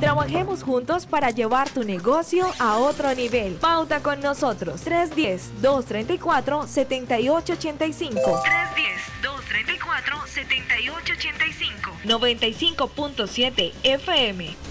Trabajemos juntos para llevar tu negocio a otro nivel. Pauta con nosotros. 310-234-7885. 310-234-7885. 95.7 FM.